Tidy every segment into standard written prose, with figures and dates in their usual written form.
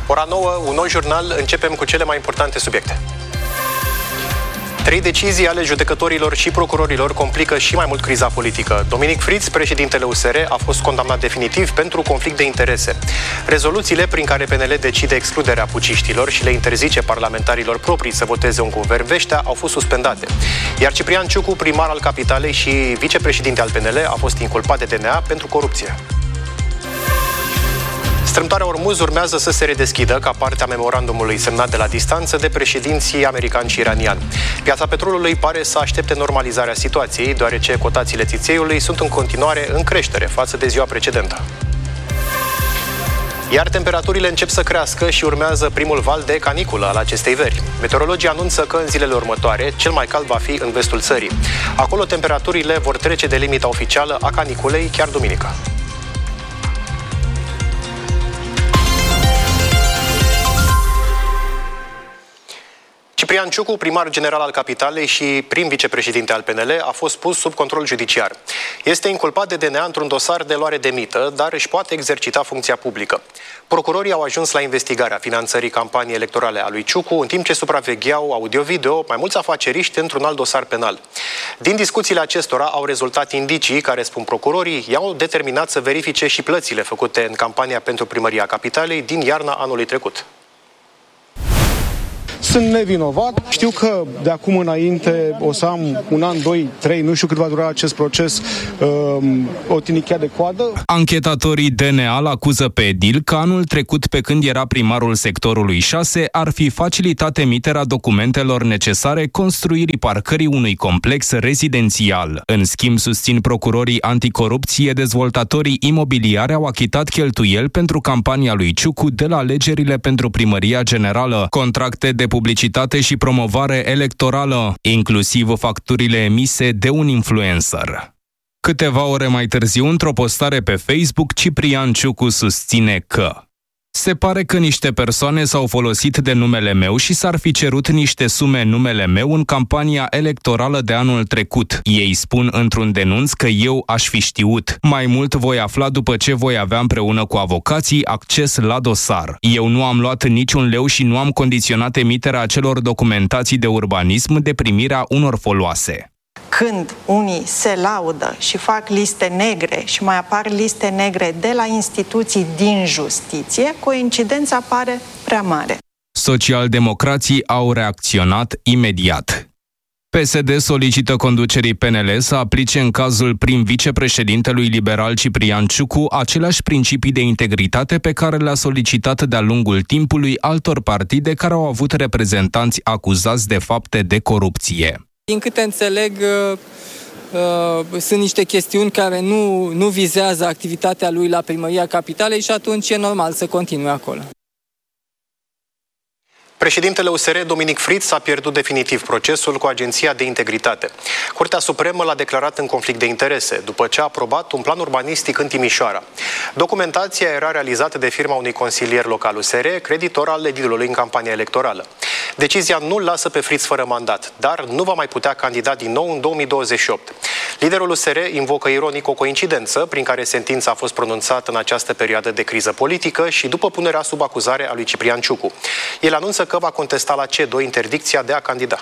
Ora 9, un nou jurnal, începem cu cele mai importante subiecte. 3 decizii ale judecătorilor și procurorilor complică și mai mult criza politică. Dominic Fritz, președintele USR, a fost condamnat definitiv pentru conflict de interese. Rezoluțiile prin care PNL decide excluderea puciștilor și le interzice parlamentarilor proprii să voteze un guvern Veștea au fost suspendate. Iar Ciprian Ciucu, primar al capitalei și vicepreședinte al PNL, a fost inculpat de DNA pentru corupție. Strâmtoarea Ormuz urmează să se redeschidă ca parte a memorandumului semnat de la distanță de președinții american și iranian. Piața petrolului pare să aștepte normalizarea situației, deoarece cotațiile țițeiului sunt în continuare în creștere față de ziua precedentă. Iar temperaturile încep să crească și urmează primul val de caniculă al acestei veri. Meteorologii anunță că în zilele următoare cel mai cald va fi în vestul țării. Acolo temperaturile vor trece de limita oficială a caniculei chiar duminică. Ciprian Ciucu, primar general al capitalei și prim vicepreședinte al PNL, a fost pus sub control judiciar. Este inculpat de DNA într-un dosar de luare de mită, dar își poate exercita funcția publică. Procurorii au ajuns la investigarea finanțării campaniei electorale a lui Ciucu, în timp ce supravegheau audio-video mai mulți afaceriști într-un alt dosar penal. Din discuțiile acestora au rezultat indicii care, spun procurorii, i-au determinat să verifice și plățile făcute în campania pentru primăria capitalei din iarna anului trecut. Sunt nevinovat. Știu că de acum înainte o să am un an, 2, 3, nu știu cât va dura acest proces, o tinichea de coadă. Anchetatorii DNA îl acuză pe edil că anul trecut, pe când era primarul sectorului 6, ar fi facilitat emiterea documentelor necesare construirii parcării unui complex rezidențial. În schimb, susțin procurorii anticorupție, dezvoltatorii imobiliari au achitat cheltuieli pentru campania lui Ciucu de la alegerile pentru primăria generală, contracte de publicitate și promovare electorală, inclusiv facturile emise de un influencer. Câteva ore mai târziu, într-o postare pe Facebook, Ciprian Ciucu susține că se pare că niște persoane s-au folosit de numele meu și s-ar fi cerut niște sume în numele meu în campania electorală de anul trecut. Ei spun într-un denunț că eu aș fi știut. Mai mult voi afla după ce voi avea împreună cu avocații acces la dosar. Eu nu am luat niciun leu și nu am condiționat emiterea acelor documentații de urbanism de primirea unor foloase. Când unii se laudă și fac liste negre și mai apar liste negre de la instituții din justiție, coincidența pare prea mare. Socialdemocrații au reacționat imediat. PSD solicită conducerii PNL să aplice în cazul prim-vicepreședintelui liberal Ciprian Ciucu aceleași principii de integritate pe care le-a solicitat de-a lungul timpului altor partide care au avut reprezentanți acuzați de fapte de corupție. Din câte înțeleg, sunt niște chestiuni care nu vizează activitatea lui la primăria capitalei și atunci e normal să continue acolo. Președintele USR, Dominic Fritz, a pierdut definitiv procesul cu Agenția de Integritate. Curtea Supremă l-a declarat în conflict de interese, după ce a aprobat un plan urbanistic în Timișoara. Documentația era realizată de firma unui consilier local USR, creditor al edilului în campania electorală. Decizia nu-l lasă pe Fritz fără mandat, dar nu va mai putea candida din nou în 2028. Liderul USR invocă ironic o coincidență prin care sentința a fost pronunțată în această perioadă de criză politică și după punerea sub acuzare a lui Ciprian Ciucu. El anunță că va contesta la C2 interdicția de a candida.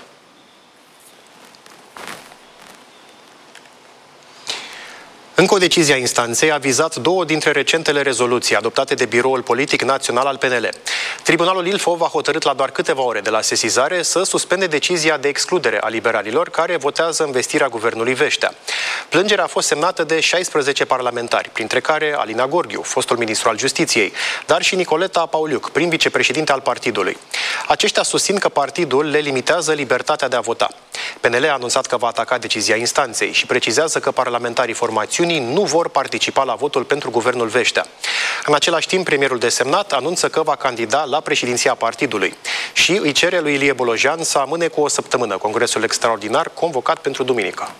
Încă o decizie a instanței a vizat două dintre recentele rezoluții adoptate de Biroul Politic Național al PNL. Tribunalul Ilfov a hotărât la doar câteva ore de la sesizare să suspende decizia de excludere a liberalilor care votează învestirea guvernului Veștea. Plângerea a fost semnată de 16 parlamentari, printre care Alina Gorghiu, fostul ministru al Justiției, dar și Nicoleta Pauliuc, prim vicepreședinte al partidului. Aceștia susțin că partidul le limitează libertatea de a vota. PNL a anunțat că va ataca decizia instanței și precizează că parlamentarii formațiunii nu vor participa la votul pentru guvernul Veștea. În același timp, premierul desemnat anunță că va candida la președinția partidului și îi cere lui Ilie Bolojan să amâne cu o săptămână congresul extraordinar convocat pentru duminică.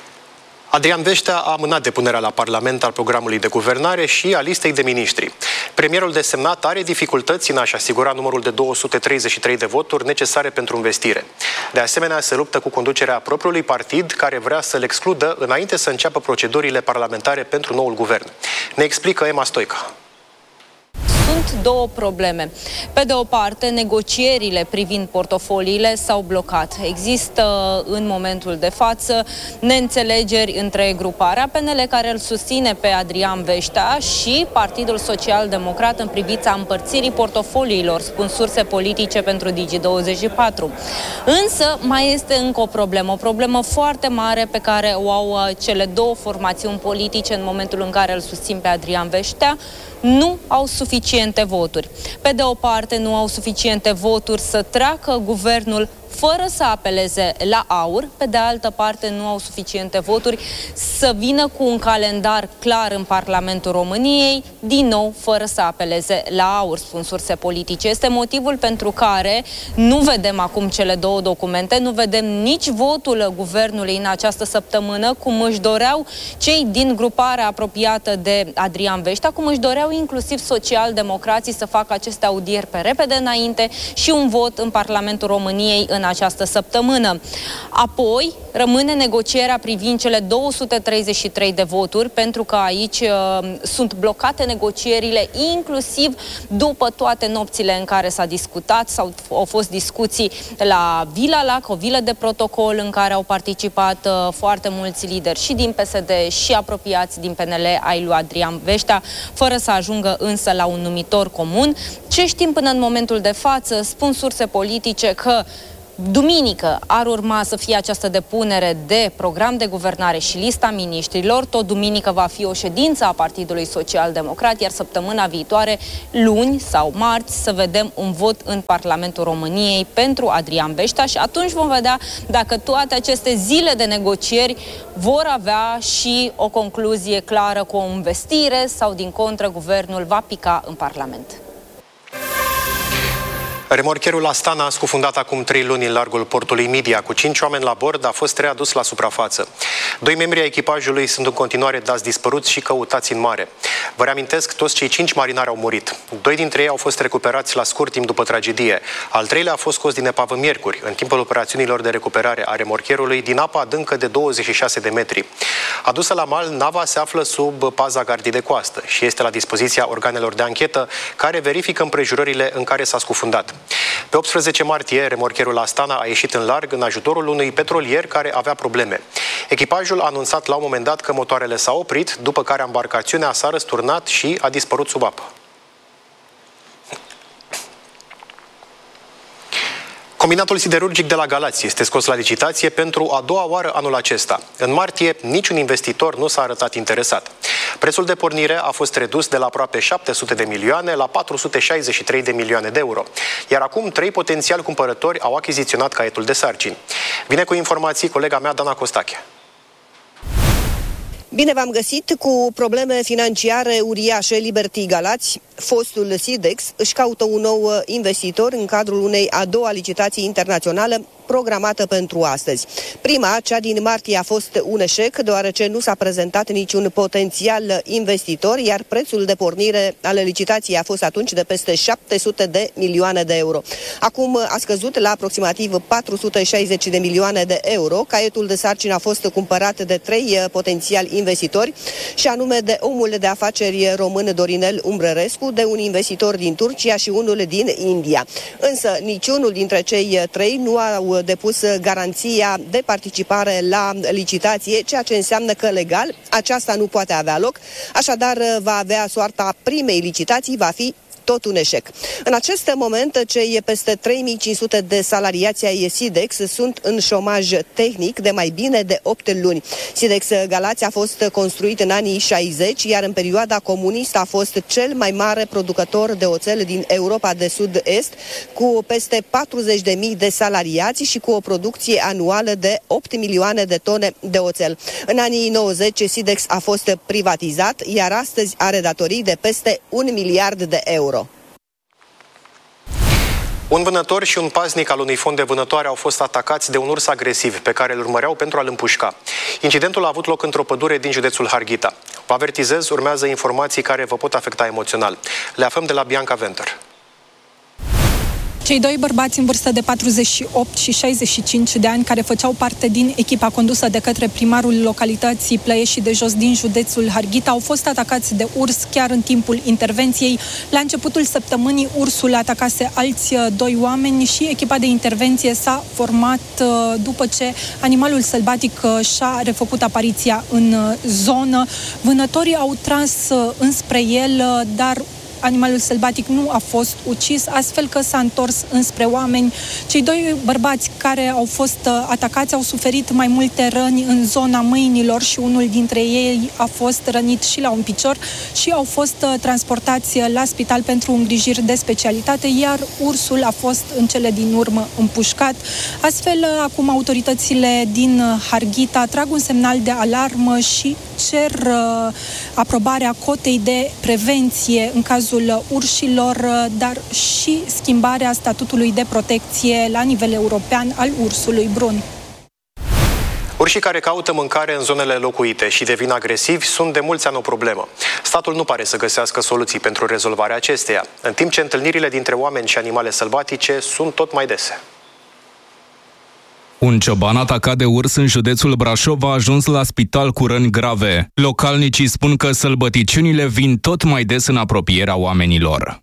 Adrian Veștea a amânat depunerea la Parlament al programului de guvernare și a listei de miniștri. Premierul desemnat are dificultăți în a-și asigura numărul de 233 de voturi necesare pentru investire. De asemenea, se luptă cu conducerea propriului partid, care vrea să-l excludă înainte să înceapă procedurile parlamentare pentru noul guvern. Ne explică Emma Stoica. Sunt două probleme. Pe de o parte, negocierile privind portofoliile s-au blocat. Există în momentul de față neînțelegeri între gruparea PNL, care îl susține pe Adrian Veștea, și Partidul Social-Democrat în privința împărțirii portofoliilor, spun surse politice pentru Digi24. Însă mai este încă o problemă foarte mare pe care o au cele două formațiuni politice în momentul în care îl susțin pe Adrian Veștea. Nu au suficiente voturi. Pe de o parte, nu au suficiente voturi să treacă guvernul fără să apeleze la aur, pe de altă parte nu au suficiente voturi să vină cu un calendar clar în Parlamentul României, din nou fără să apeleze la aur, spun surse politice. Este motivul pentru care nu vedem acum cele două documente, nu vedem nici votul guvernului în această săptămână, cum își doreau cei din gruparea apropiată de Adrian Veștea, cum își doreau inclusiv social-democrații să facă aceste audieri pe repede înainte și un vot în Parlamentul României în această săptămână. Apoi rămâne negocierea privind cele 233 de voturi, pentru că aici sunt blocate negocierile, inclusiv după toate nopțile în care s-a discutat, au fost discuții la Vila Lac, o vilă de protocol în care au participat foarte mulți lideri și din PSD și apropiați din PNL ai lui Adrian Veștea, fără să ajungă însă la un numitor comun. Ce știm până în momentul de față? Spun surse politice că duminică ar urma să fie această depunere de program de guvernare și lista miniștrilor. Tot duminică va fi o ședință a Partidului Social-Democrat, iar săptămâna viitoare, luni sau marți, să vedem un vot în Parlamentul României pentru Adrian Veștea și atunci vom vedea dacă toate aceste zile de negocieri vor avea și o concluzie clară cu o investire sau, din contră, guvernul va pica în Parlament. Remorcherul Astana a scufundat acum 3 luni în largul portului Midia. Cu 5 oameni la bord, a fost readus la suprafață. 2 membri ai echipajului sunt în continuare dați dispăruți și căutați în mare. Vă reamintesc, toți cei 5 marinari au murit. 2 dintre ei au fost recuperați la scurt timp după tragedie. Al 3-lea a fost scos din epavă miercuri, în timpul operațiunilor de recuperare a remorcherului din apa adâncă de 26 de metri. Adusă la mal, nava se află sub paza gardii de coastă și este la dispoziția organelor de anchetă, care verifică împrejurările în care s-a scufundat. Pe 18 martie, remorcherul Astana a ieșit în larg în ajutorul unui petrolier care avea probleme. Echipajul a anunțat la un moment dat că motoarele s-au oprit, după care embarcațiunea s-a răsturnat și a dispărut sub apă. Combinatul siderurgic de la Galați este scos la licitație pentru a doua oară anul acesta. În martie, niciun investitor nu s-a arătat interesat. Prețul de pornire a fost redus de la aproape 700 de milioane la 463 de milioane de euro. Iar acum 3 potențiali cumpărători au achiziționat caietul de sarcini. Vine cu informații colega mea, Dana Costache. Bine v-am găsit. Cu probleme financiare uriașe, Liberty Galați, fostul Sidex, își caută un nou investitor în cadrul unei a doua licitații internaționale programată pentru astăzi. Prima, cea din martie, a fost un eșec, deoarece nu s-a prezentat niciun potențial investitor, iar prețul de pornire al licitației a fost atunci de peste 700 de milioane de euro. Acum a scăzut la aproximativ 460 de milioane de euro. Caietul de sarcină a fost cumpărat de 3 potențiali investitori, și anume de omul de afaceri român Dorinel Umbrărescu, de un investitor din Turcia și unul din India. Însă niciunul dintre cei 3 nu au depus garanția de participare la licitație, ceea ce înseamnă că legal aceasta nu poate avea loc, așadar va avea soarta primei licitații, va fi tot un eșec. În acest moment, cei peste 3500 de salariați ai Sidex sunt în șomaj tehnic de mai bine de 8 luni. Sidex Galați a fost construit în anii 60, iar în perioada comunistă a fost cel mai mare producător de oțel din Europa de Sud-Est, cu peste 40.000 de salariați și cu o producție anuală de 8 milioane de tone de oțel. În anii 90, Sidex a fost privatizat, iar astăzi are datorii de peste 1 miliard de euro. Un vânător și un paznic al unui fond de vânătoare au fost atacați de un urs agresiv pe care îl urmăreau pentru a-l împușca. Incidentul a avut loc într-o pădure din județul Harghita. Vă avertizez, urmează informații care vă pot afecta emoțional. Le aflăm de la Bianca Venter. Cei doi bărbați în vârstă de 48 și 65 de ani, care făceau parte din echipa condusă de către primarul localității Plăieșii de Jos din județul Harghita, au fost atacați de urs chiar în timpul intervenției. La începutul săptămânii, ursul atacase alți doi oameni și echipa de intervenție s-a format după ce animalul sălbatic și-a refăcut apariția în zonă. Vânătorii au tras înspre el, dar animalul sălbatic nu a fost ucis, astfel că s-a întors înspre oameni. Cei doi bărbați care au fost atacați au suferit mai multe răni în zona mâinilor și unul dintre ei a fost rănit și la un picior și au fost transportați la spital pentru îngrijiri de specialitate, iar ursul a fost în cele din urmă împușcat. Astfel, acum autoritățile din Harghita trag un semnal de alarmă și cer aprobarea cotei de prevenție în cazul urșilor, dar și schimbarea statutului de protecție la nivel european al ursului brun. Urșii care caută mâncare în zonele locuite și devin agresivi sunt de mulți ani o problemă. Statul nu pare să găsească soluții pentru rezolvarea acesteia, în timp ce întâlnirile dintre oameni și animale sălbatice sunt tot mai dese. Un cioban atacat de urs în județul Brașov a ajuns la spital cu răni grave. Localnicii spun că sălbăticiunile vin tot mai des în apropierea oamenilor.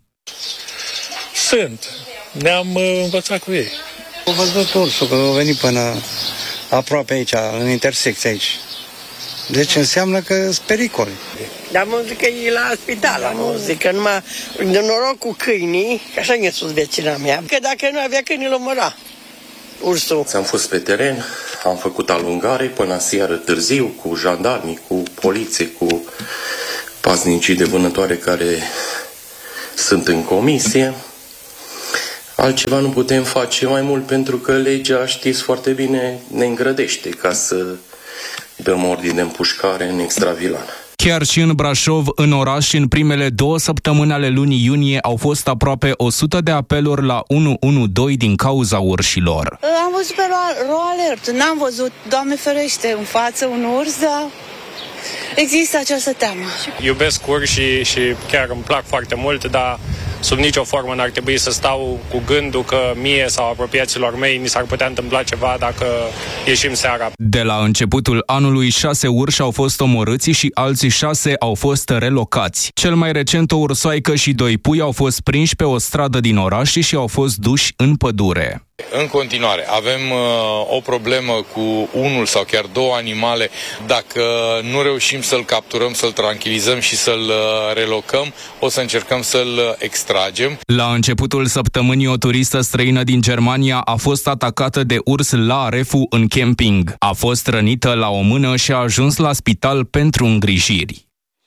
Ne-am învățat cu ei. Au văzut ursul, că au venit până aproape aici, în intersecție aici. Deci înseamnă că sunt pericole. Dar mă zic că e la spital, mă zic că numai de noroc cu câinii, că așa mi-a spus vecina mea, că dacă nu avea câini, îl omăra. Ursul. Am fost pe teren, am făcut alungare până seară târziu cu jandarmii, cu poliție, cu paznicii de vânătoare care sunt în comisie. Altceva nu putem face mai mult pentru că legea, știți foarte bine, ne îngrădește ca să dăm ordine de împușcare în extravilan. Chiar și în Brașov, în oraș, în primele 2 săptămâni ale lunii iunie au fost aproape 100 de apeluri la 112 din cauza urșilor. Am văzut pe RoAlert, n-am văzut, Doamne ferește, în față un urs, dar există această teamă. Iubesc urși și chiar îmi plac foarte mult, dar sub nicio formă n-ar trebui să stau cu gândul că mie sau apropiaților mei mi s-ar putea întâmpla ceva dacă ieșim seara. De la începutul anului, 6 urși au fost omorâți și alții 6 au fost relocați. Cel mai recent, o ursoaică și 2 pui au fost prinși pe o stradă din oraș și au fost duși în pădure. În continuare, avem o problemă cu unul sau chiar 2 animale. Dacă nu reușim să-l capturăm, să-l tranquilizăm și să-l relocăm, o să încercăm să-l extragem. La începutul săptămânii, o turistă străină din Germania a fost atacată de urs la Arefu în camping. A fost rănită la o mână și a ajuns la spital pentru îngrijiri.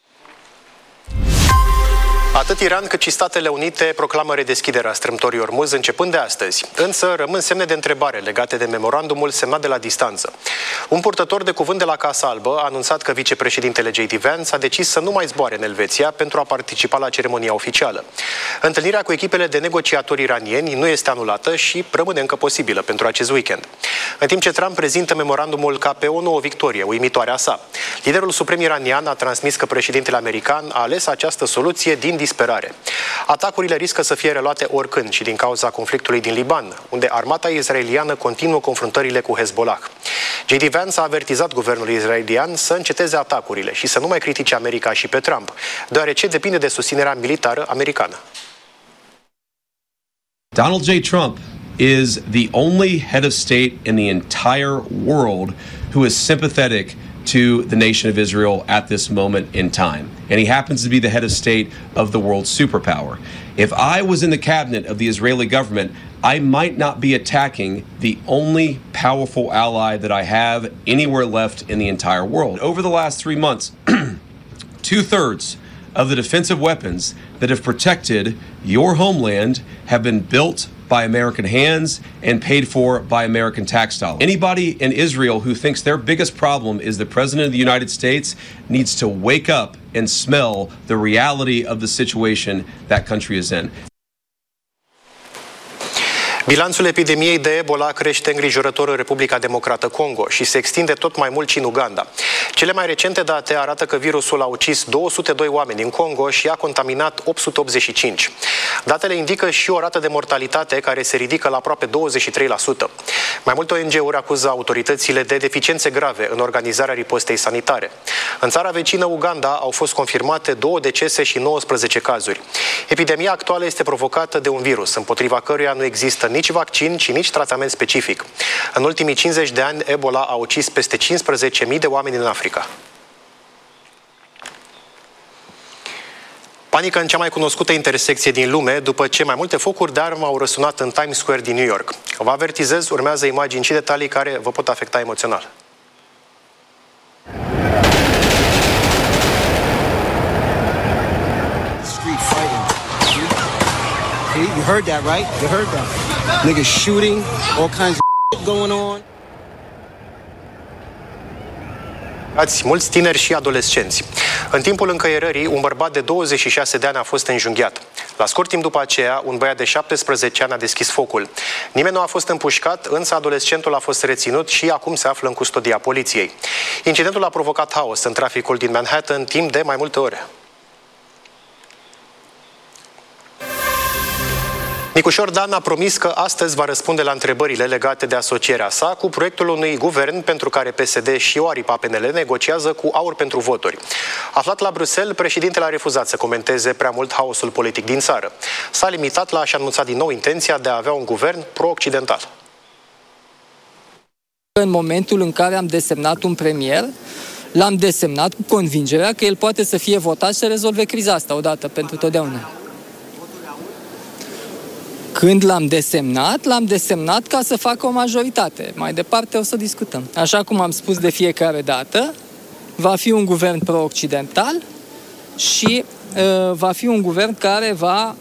Atât Iran cât și Statele Unite proclamă redeschiderea strâmtorii Ormuz începând de astăzi. Însă rămân semne de întrebare legate de memorandumul semnat de la distanță. Un purtător de cuvânt de la Casa Albă a anunțat că vicepreședintele J.D. Vance a decis să nu mai zboare în Elveția pentru a participa la ceremonia oficială. Întâlnirea cu echipele de negociatori iranieni nu este anulată și rămâne încă posibilă pentru acest weekend. În timp ce Trump prezintă memorandumul ca pe o nouă victorie, uimitoare a sa, liderul suprem iranian a transmis că președintele american a ales această soluție din disperare. Atacurile riscă să fie reluate oricând și din cauza conflictului din Liban, unde armata israeliană continuă confruntările cu Hezbollah. J.D. Vance a avertizat guvernul israelian să înceteze atacurile și să nu mai critique America și pe Trump, deoarece depinde de susținerea militară americană. Donald J. Trump is the only head of state in the entire world who is sympathetic to the nation of Israel at this moment in time. And he happens to be the head of state of the world superpower. If I was in the cabinet of the Israeli government, I might not be attacking the only powerful ally that I have anywhere left in the entire world. Over the last 3 months, 2/3 of the defensive weapons that have protected your homeland have been built by American hands and paid for by American tax dollars. Anybody in Israel who thinks their biggest problem is the President of the United States needs to wake up and smell the reality of the situation that country is in. Bilanțul epidemiei de Ebola crește îngrijorător în Republica Democrată Congo și se extinde tot mai mult și în Uganda. Cele mai recente date arată că virusul a ucis 202 oameni în Congo și a contaminat 885. Datele indică și o rată de mortalitate care se ridică la aproape 23%. Mai multe ONG-uri acuză autoritățile de deficiențe grave în organizarea ripostei sanitare. În țara vecină Uganda au fost confirmate 2 decese și 19 cazuri. Epidemia actuală este provocată de un virus, împotriva căruia nu există nici vaccin și nici tratament specific. În ultimii 50 de ani, Ebola a ucis peste 15.000 de oameni în Africa. Panică în cea mai cunoscută intersecție din lume, după ce mai multe focuri de armă au răsunat în Times Square din New York. Vă avertizez, urmează imagini și detalii care vă pot afecta emoțional. You heard that, right? You heard that. Niggas shooting, all kinds of shit going on. Mulți tineri și adolescenți. În timpul încăierării, un bărbat de 26 de ani a fost înjunghiat. La scurt timp după aceea, un băiat de 17 ani a deschis focul. Nimeni nu a fost împușcat, însă adolescentul a fost reținut și acum se află în custodia poliției. Incidentul a provocat haos în traficul din Manhattan timp de mai multe ore. Nicușor Dan a promis că astăzi va răspunde la întrebările legate de asocierea sa cu proiectul unui guvern pentru care PSD și o aripa PNL negociază cu Aur pentru voturi. Aflat la Bruxelles, președintele a refuzat să comenteze prea mult haosul politic din țară. S-a limitat la a-și anunța din nou intenția de a avea un guvern pro-occidental. În momentul în care am desemnat un premier, l-am desemnat cu convingerea că el poate să fie votat și să rezolve criza asta odată pentru totdeauna. Când l-am desemnat ca să facă o majoritate. Mai departe o să discutăm. Așa cum am spus de fiecare dată, va fi un guvern pro-occidental și va fi un guvern care va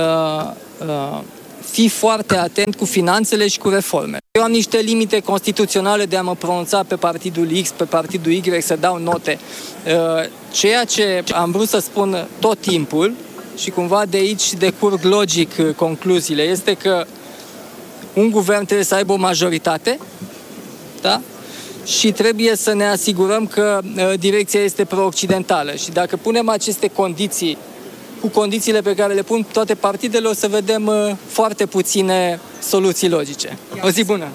fi foarte atent cu finanțele și cu reforme. Eu am niște limite constituționale de a mă pronunța pe partidul X, pe partidul Y, să dau note. Ceea ce am vrut să spun tot timpul, și cumva de aici decurg logic concluziile, este că un guvern trebuie să aibă o majoritate, da? Și trebuie să ne asigurăm că direcția este pro-occidentală. Și dacă punem aceste condiții cu condițiile pe care le pun toate partidele, o să vedem foarte puține soluții logice. O zi bună!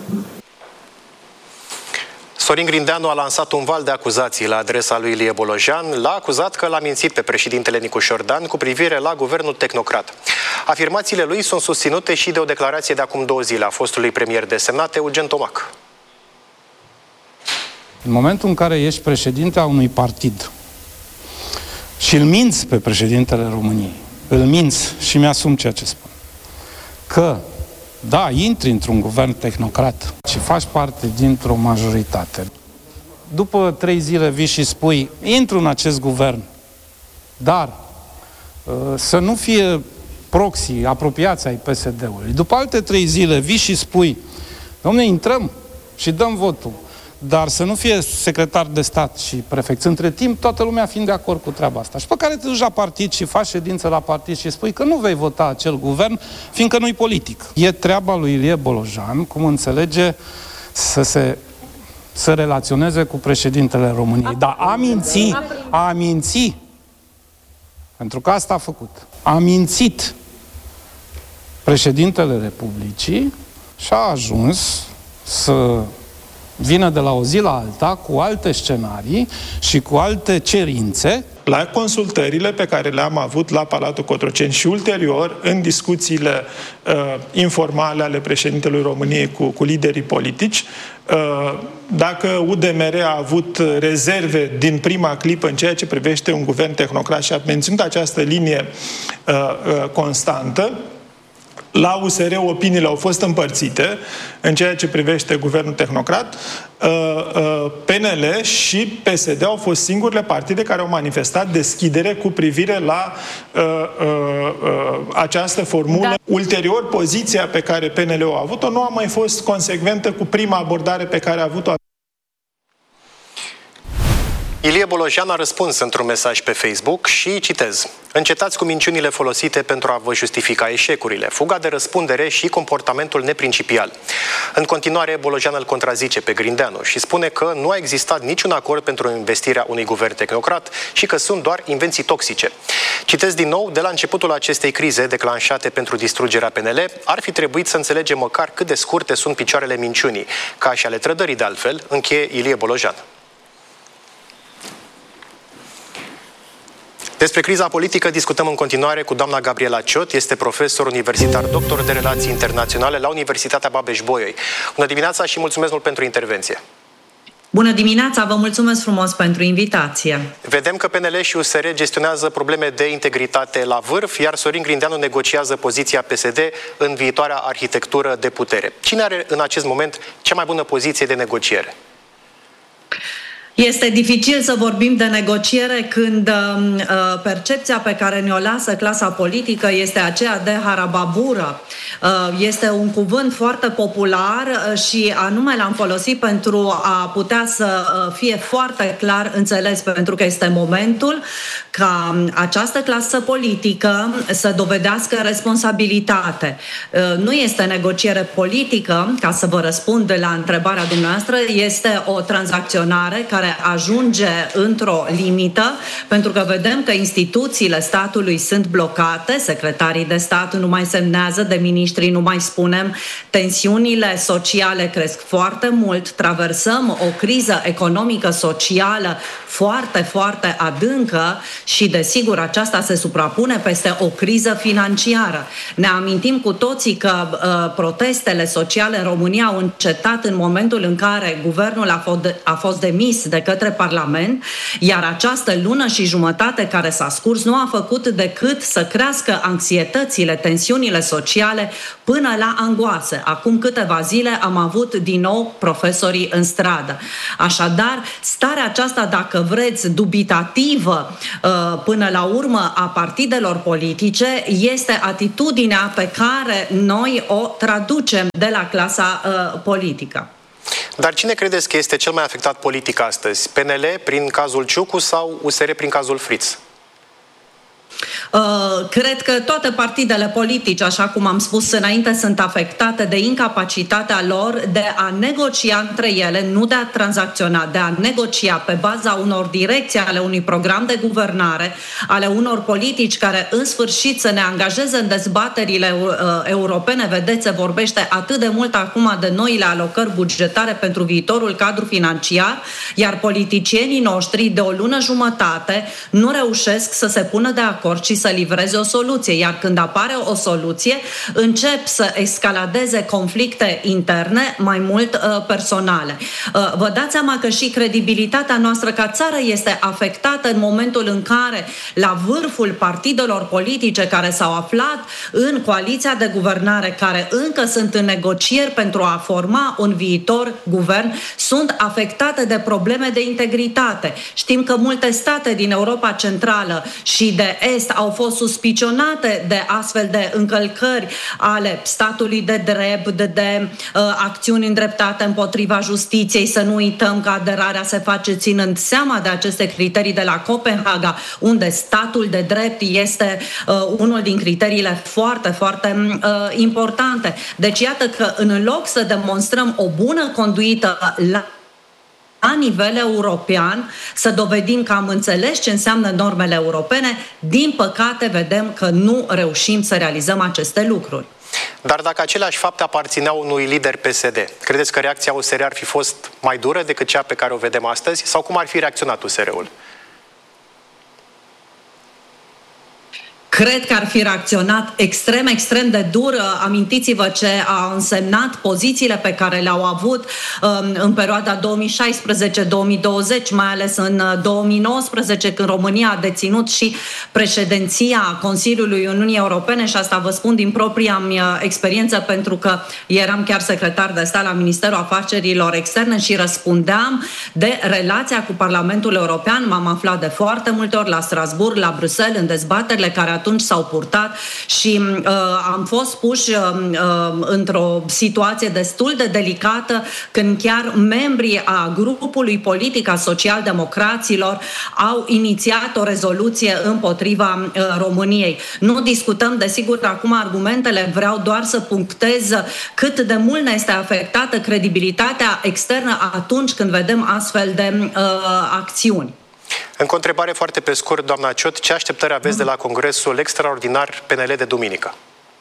Sorin Grindeanu a lansat un val de acuzații la adresa lui Ilie Bolojan. L-a acuzat că l-a mințit pe președintele Nicușor Dan cu privire la guvernul tehnocrat. Afirmațiile lui sunt susținute și de o declarație de acum 2 zile a fostului premier desemnat Eugen Tomac. În momentul în care ești președinte a unui partid și îl minți pe președintele României, îl minți și mi-asum ceea ce spun, că da, intri într-un guvern tehnocrat și faci parte dintr-o majoritate. După 3 zile vii și spui, intru în acest guvern, dar să nu fie proxy, apropiați ai PSD-ului. După alte 3 zile vii și spui, dom'le, intrăm și dăm votul, dar să nu fie secretar de stat și prefect. Între timp, toată lumea fiind de acord cu treaba asta. Și pe care te duci la partid și faci ședință la partid și spui că nu vei vota acel guvern, fiindcă nu-i politic. E treaba lui Ilie Bolojan, cum înțelege să relaționeze cu președintele României. Dar a minți, pentru că asta a făcut. A mințit președintele Republicii și a ajuns să vină de la o zi la alta cu alte scenarii și cu alte cerințe. La consultările pe care le-am avut la Palatul Cotroceni și ulterior, în discuțiile informale ale președintelui României cu liderii politici, dacă UDMR a avut rezerve din prima clipă în ceea ce privește un guvern tehnocrat și a menținut această linie constantă, la USR opiniile au fost împărțite în ceea ce privește guvernul tehnocrat. PNL și PSD au fost singurele partide care au manifestat deschidere cu privire la această formulă. Da. Ulterior, poziția pe care PNL-ul a avut-o nu a mai fost consecventă cu prima abordare pe care a avut-o. Ilie Bolojan a răspuns într-un mesaj pe Facebook și citez: încetați cu minciunile folosite pentru a vă justifica eșecurile, fuga de răspundere și comportamentul neprincipial. În continuare, Bolojan îl contrazice pe Grindeanu și spune că nu a existat niciun acord pentru investirea unui guvern tehnocrat și că sunt doar invenții toxice. Citez din nou: de la începutul acestei crize declanșate pentru distrugerea PNL, ar fi trebuit să înțelegem măcar cât de scurte sunt picioarele minciunii, ca și ale trădării de altfel, încheie Ilie Bolojan. Despre criza politică discutăm în continuare cu doamna Gabriela Ciot, este profesor universitar, doctor de relații internaționale la Universitatea Babeș-Bolyai. Bună dimineața și mulțumesc mult pentru intervenție. Bună dimineața, vă mulțumesc frumos pentru invitație. Vedem că PNL și USR gestionează probleme de integritate la vârf, iar Sorin Grindeanu negociază poziția PSD în viitoarea arhitectură de putere. Cine are în acest moment cea mai bună poziție de negociere? Este dificil să vorbim de negociere când percepția pe care ne-o lasă clasa politică este aceea de harababură. Este un cuvânt foarte popular și anume l-am folosit pentru a putea să fie foarte clar înțeles, pentru că este momentul ca această clasă politică să dovedească responsabilitate. Nu este negociere politică, ca să vă răspund la întrebarea dumneavoastră, este o tranzacționare care ajunge într-o limită, pentru că vedem că instituțiile statului sunt blocate, secretarii de stat nu mai semnează, de miniștri nu mai spunem, tensiunile sociale cresc foarte mult, traversăm o criză economică, socială foarte, foarte adâncă și, desigur, aceasta se suprapune peste o criză financiară. Ne amintim cu toții că protestele sociale în România au încetat în momentul în care guvernul a fost demis de către Parlament, iar această lună și jumătate care s-a scurs nu a făcut decât să crească anxietățile, tensiunile sociale până la angoase. Acum câteva zile am avut din nou profesorii în stradă. Așadar, starea aceasta, dacă vreți, dubitativă până la urmă a partidelor politice, este atitudinea pe care noi o traducem de la clasa politică. Dar cine credeți că este cel mai afectat politic astăzi? PNL prin cazul Ciucu sau USR prin cazul Fritz? Cred că toate partidele politice, așa cum am spus înainte, sunt afectate de incapacitatea lor de a negocia între ele, nu de a tranzacționa, de a negocia pe baza unor direcții ale unui program de guvernare, ale unor politici care în sfârșit să ne angajeze în dezbaterile europene. Vedeți, se vorbește atât de mult acum de noile alocări bugetare pentru viitorul cadru financiar, iar politicienii noștri de o lună jumătate nu reușesc să se pună de acord și să livreze o soluție, iar când apare o soluție, încep să escaladeze conflicte interne, mai mult personale. Vă dați seama că și credibilitatea noastră ca țară este afectată în momentul în care, la vârful partidelor politice care s-au aflat în coaliția de guvernare, care încă sunt în negocieri pentru a forma un viitor guvern, sunt afectate de probleme de integritate. Știm că multe state din Europa Centrală și de Est au fost suspicionate de astfel de încălcări ale statului de drept, de acțiuni îndreptate împotriva justiției. Să nu uităm că aderarea se face ținând seama de aceste criterii de la Copenhaga, unde statul de drept este unul din criteriile foarte, foarte importante. Deci iată că în loc să demonstrăm o bună conduită la nivel european, să dovedim că am înțeles ce înseamnă normele europene, din păcate vedem că nu reușim să realizăm aceste lucruri. Dar dacă aceleași fapte aparțineau unui lider PSD, credeți că reacția USR ar fi fost mai dură decât cea pe care o vedem astăzi? Sau cum ar fi reacționat USR-ul? Cred că ar fi reacționat extrem, extrem de dur. Amintiți-vă ce a însemnat pozițiile pe care le-au avut în perioada 2016-2020, mai ales în 2019, când România a deținut și președinția Consiliului Uniunii Europene, și asta vă spun din propria mea experiență, pentru că eram chiar secretar de stat la Ministerul Afacerilor Externe și răspundeam de relația cu Parlamentul European. M-am aflat de foarte multe ori la Strasbourg, la Bruxelles, în dezbaterile care atunci atunci s-au purtat și am fost puși într-o situație destul de delicată când chiar membrii a grupului politic a social-democraților au inițiat o rezoluție împotriva României. Nu discutăm, desigur, acum argumentele, vreau doar să punctez cât de mult ne este afectată credibilitatea externă atunci când vedem astfel de acțiuni. Încă o întrebare foarte pe scurt, doamna Ciot, ce așteptări aveți de la Congresul Extraordinar PNL de duminică?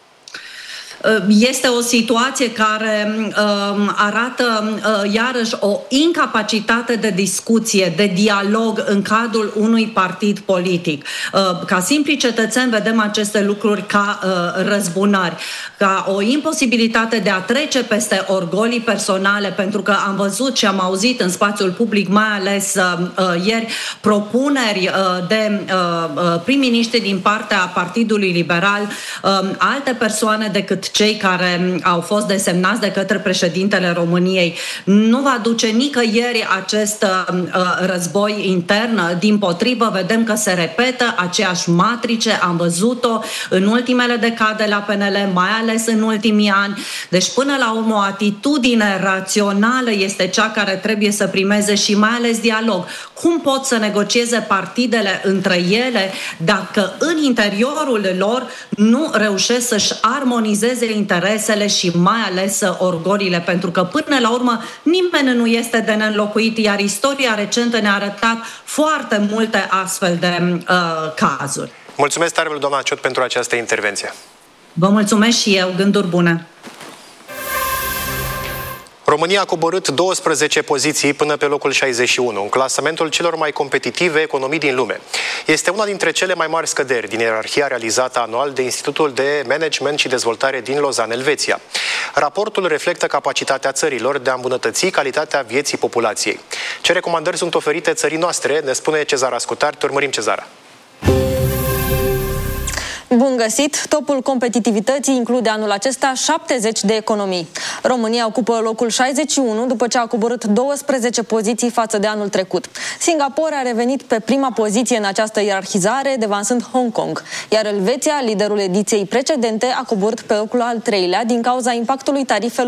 Este o situație care arată iarăși o incapacitate de discuție, de dialog în cadrul unui partid politic. Ca simpli cetățeni vedem aceste lucruri ca răzbunări, ca o imposibilitate de a trece peste orgolii personale, pentru că am văzut și am auzit în spațiul public, mai ales ieri, propuneri de prim-miniștri din partea Partidului Liberal, alte persoane decât cei care au fost desemnați de către președintele României. Nu va duce nicăieri acest război intern. Dimpotrivă, vedem că se repetă aceeași matrice, am văzut-o în ultimele decade la PNL, mai ales în ultimii ani. Deci, până la urmă, o atitudine rațională este cea care trebuie să primeze și mai ales dialog. Cum pot să negocieze partidele între ele dacă în interiorul lor nu reușesc să-și armonizeze interesele și mai ales orgoliile? Pentru că până la urmă nimeni nu este de neînlocuit, iar istoria recentă ne-a arătat foarte multe astfel de cazuri. Mulțumesc tare mult, doamna Ciot, pentru această intervenție. Vă mulțumesc și eu, gânduri bune. România a coborât 12 poziții până pe locul 61, în clasamentul celor mai competitive economii din lume. Este una dintre cele mai mari scăderi din ierarhia realizată anual de Institutul de Management și Dezvoltare din Lausanne, Elveția. Raportul reflectă capacitatea țărilor de a îmbunătăți calitatea vieții populației. Ce recomandări sunt oferite țării noastre, ne spune Cezara Scutar. Te urmărim, Cezara. Bun găsit! Topul competitivității include anul acesta 70 de economii. România ocupă locul 61 după ce a coborât 12 poziții față de anul trecut. Singapore a revenit pe prima poziție în această ierarhizare, devansând Hong Kong. Iar Elveția, liderul ediției precedente, a coborât pe locul al 3-lea din cauza impactului tarifelor